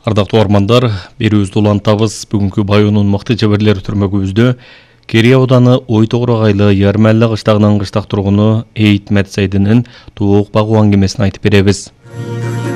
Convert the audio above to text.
Ардактуу армандар, берүүбүздү улантабыз. Бүгүнкү Байоонун мыкты жеберлери түрмөгүбүздө Керей ауданы Ой-Тогур агайлы Ярмалла кыштагынын кыштак тургуну Эйит Матсайдынын туук багуу аңгемесин айтып беребиз.